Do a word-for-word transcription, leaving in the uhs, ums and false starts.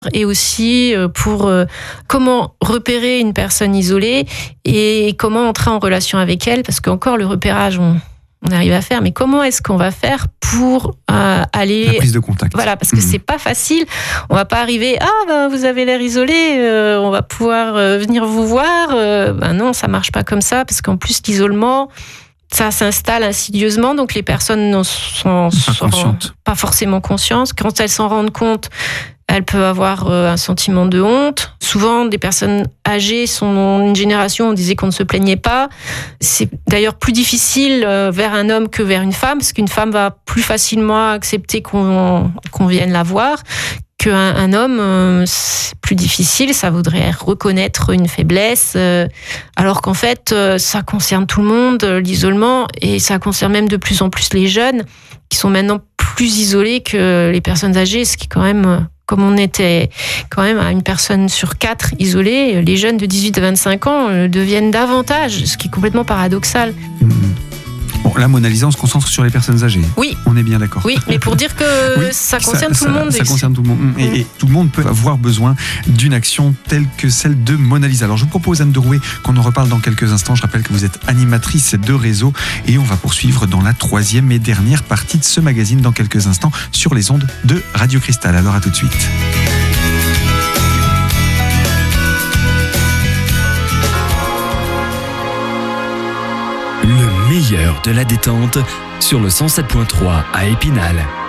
et aussi pour euh, comment repérer une personne isolée et comment entrer en relation avec elle, parce qu'encore le repérage, on, on arrive à faire, mais comment est-ce qu'on va faire pour euh, aller... La prise de contact. Voilà, parce que mmh. c'est pas facile. On va pas arriver, ah ben vous avez l'air isolé, euh, on va pouvoir euh, venir vous voir. Euh, ben non, ça marche pas comme ça, parce qu'en plus l'isolement, ça s'installe insidieusement, donc les personnes n'en sont pas, sont pas forcément conscientes. Quand elles s'en rendent compte, elles peuvent avoir un sentiment de honte. Souvent, des personnes âgées sont une génération, on disait qu'on ne se plaignait pas. C'est d'ailleurs plus difficile vers un homme que vers une femme, parce qu'une femme va plus facilement accepter qu'on, qu'on vienne la voir. Qu'un un homme, c'est plus difficile, ça voudrait reconnaître une faiblesse, alors qu'en fait, ça concerne tout le monde, l'isolement, et ça concerne même de plus en plus les jeunes, qui sont maintenant plus isolés que les personnes âgées, ce qui est quand même... Comme on était quand même à une personne sur quatre isolée, les jeunes de dix-huit à vingt-cinq ans deviennent davantage, ce qui est complètement paradoxal. Mmh. Bon, là, Mona Lisa, on se concentre sur les personnes âgées. Oui. On est bien d'accord. Oui, mais pour dire que oui, ça concerne ça, tout le monde. Ça, ça concerne tout le monde. Et, mmh. et tout le monde peut avoir besoin d'une action telle que celle de Mona Lisa. Alors, je vous propose, Anne de Rouet, qu'on en reparle dans quelques instants. Je rappelle que vous êtes animatrice de réseau et on va poursuivre dans la troisième et dernière partie de ce magazine dans quelques instants sur les ondes de Radio Cristal. Alors, à tout de suite. Le meilleur de la détente sur le cent sept virgule trois à Épinal.